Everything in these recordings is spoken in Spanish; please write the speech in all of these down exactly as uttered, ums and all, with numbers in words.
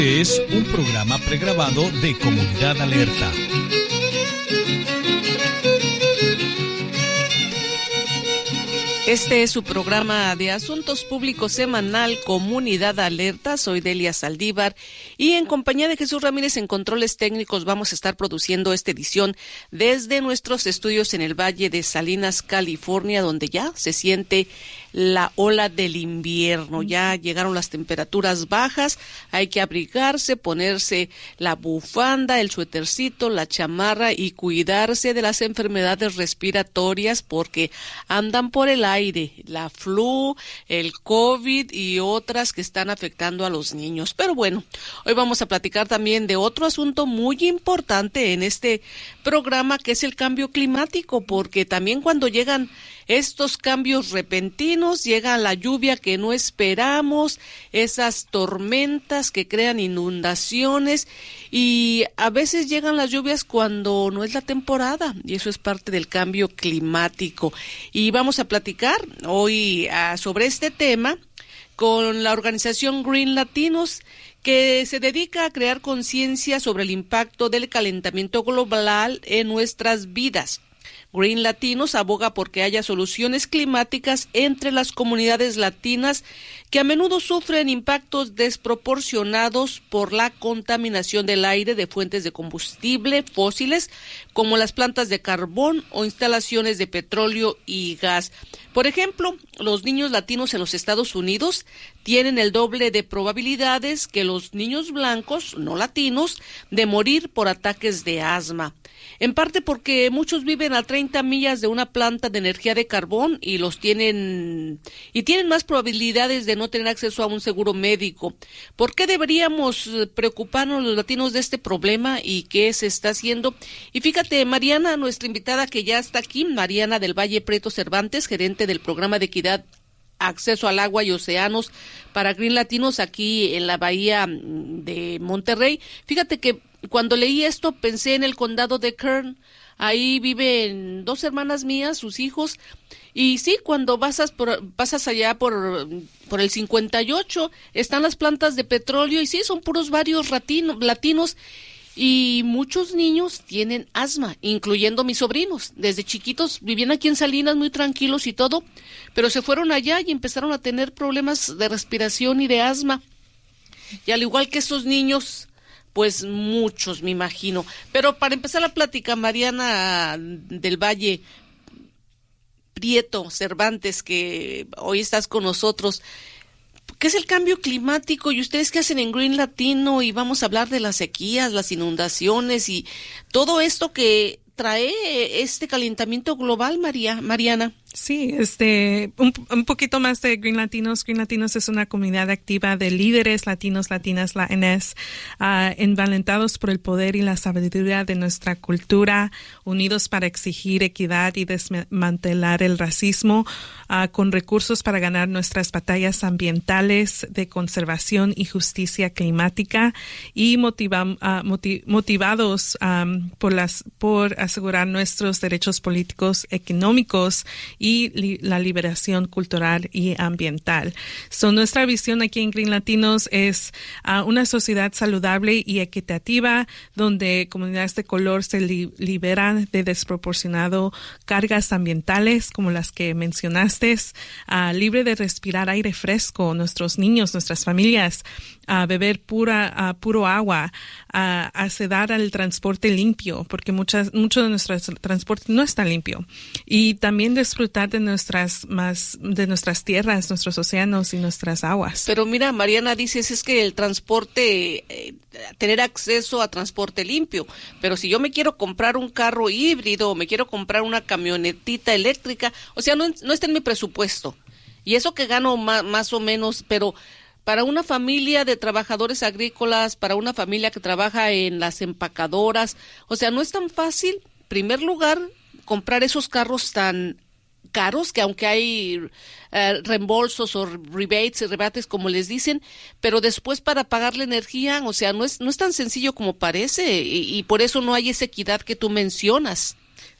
Es un programa pregrabado de Comunidad Alerta. Este es su programa de asuntos públicos semanal, Comunidad Alerta. Soy Delia Saldívar y en compañía de Jesús Ramírez en controles técnicos vamos a estar produciendo esta edición desde nuestros estudios en el Valle de Salinas, California, donde ya se siente la ola del invierno. Ya llegaron las temperaturas bajas, hay que abrigarse, ponerse la bufanda, el suétercito, la chamarra y cuidarse de las enfermedades respiratorias porque andan por el aire, la flu, el COVID y otras que están afectando a los niños. Pero bueno, hoy vamos a platicar también de otro asunto muy importante en este programa, que es el cambio climático, porque también cuando llegan estos cambios repentinos, llega la lluvia que no esperamos, esas tormentas que crean inundaciones y a veces llegan las lluvias cuando no es la temporada y eso es parte del cambio climático. Y vamos a platicar hoy uh, sobre este tema con la organización Green Latinos, que se dedica a crear conciencia sobre el impacto del calentamiento global en nuestras vidas. Green Latinos aboga porque haya soluciones climáticas entre las comunidades latinas que a menudo sufren impactos desproporcionados por la contaminación del aire de fuentes de combustible fósiles como las plantas de carbón o instalaciones de petróleo y gas. Por ejemplo, los niños latinos en los Estados Unidos tienen el doble de probabilidades que los niños blancos no latinos de morir por ataques de asma. En parte porque muchos viven a treinta millas de una planta de energía de carbón y los tienen y tienen más probabilidades de no tener acceso a un seguro médico. ¿Por qué deberíamos preocuparnos los latinos de este problema y qué se está haciendo? Y fíjate, Mariana, nuestra invitada que ya está aquí, Mariana del Valle Prieto Cervantes, gerente del programa de equidad, acceso al agua y océanos para Green Latinos aquí en la bahía de Monterrey. Fíjate que cuando leí esto pensé en el condado de Kern. Ahí viven dos hermanas mías, sus hijos, y sí, cuando pasas por, pasas allá por, por el cincuenta y ocho, están las plantas de petróleo, y sí, son puros varios ratino, latinos, y muchos niños tienen asma, incluyendo mis sobrinos. Desde chiquitos vivían aquí en Salinas muy tranquilos y todo, pero se fueron allá y empezaron a tener problemas de respiración y de asma. Y al igual que esos niños, pues muchos, me imagino. Pero para empezar la plática, Mariana del Valle Prieto Cervantes, que hoy estás con nosotros, ¿qué es el cambio climático? ¿Y ustedes qué hacen en Green Latino? Y vamos a hablar de las sequías, las inundaciones y todo esto que trae este calentamiento global, María, Mariana. Sí, este, un, un poquito más de Green Latinos. Green Latinos es una comunidad activa de líderes latinos, latinas, latinas, uh, envalentados por el poder y la sabiduría de nuestra cultura, unidos para exigir equidad y desmantelar el racismo, uh, con recursos para ganar nuestras batallas ambientales de conservación y justicia climática y motiva, uh, motiv, motivados um, por las, por asegurar nuestros derechos políticos, económicos y li- la liberación cultural y ambiental. So, nuestra visión aquí en Green Latinos es uh, una sociedad saludable y equitativa donde comunidades de color se li- liberan de desproporcionado cargas ambientales como las que mencionaste, uh, libre de respirar aire fresco, nuestros niños, nuestras familias, a uh, beber pura, uh, puro agua, a uh, acceder al transporte limpio, porque muchas, mucho de nuestro transporte no está limpio, y también disfrutar de nuestras más de nuestras tierras, nuestros océanos y nuestras aguas. Pero mira, Mariana, dices es que el transporte, eh, tener acceso a transporte limpio, pero si yo me quiero comprar un carro híbrido, me quiero comprar una camionetita eléctrica, o sea, no, no está en mi presupuesto, y eso que gano más, más o menos, pero para una familia de trabajadores agrícolas, para una familia que trabaja en las empacadoras, o sea, no es tan fácil, en primer lugar, comprar esos carros tan caros, que aunque hay uh, reembolsos o rebates y rebates como les dicen, pero después para pagar la energía, o sea, no es no es tan sencillo como parece y, y por eso no hay esa equidad que tú mencionas.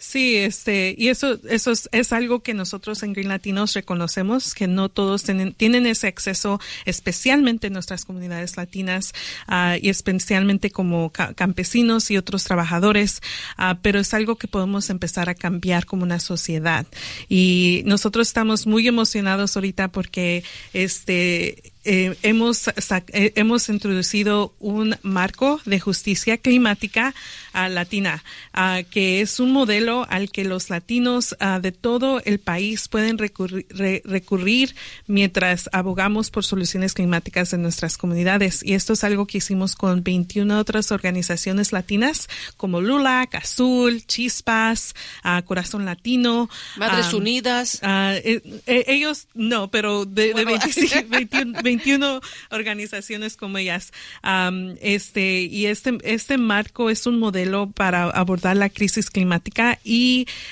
Sí, este, y eso, eso es, es algo que nosotros en Green Latinos reconocemos, que no todos tienen, tienen ese acceso, especialmente en nuestras comunidades latinas, uh, y especialmente como ca- campesinos y otros trabajadores, uh, pero es algo que podemos empezar a cambiar como una sociedad. Y nosotros estamos muy emocionados ahorita porque, este, Eh, hemos sac- eh, hemos introducido un marco de justicia climática uh, latina, uh, que es un modelo al que los latinos uh, de todo el país pueden recurrir, re- recurrir mientras abogamos por soluciones climáticas en nuestras comunidades. Y esto es algo que hicimos con veintiuna otras organizaciones latinas como LULAC, Azul, Chispas, uh, Corazón Latino. Madres um, Unidas. Uh, eh, eh, ellos no, pero de, Bueno. de veinticinco, veintiuno, veintiuna organizaciones como ellas. Um, este, y este, este marco es un modelo para abordar la crisis climática y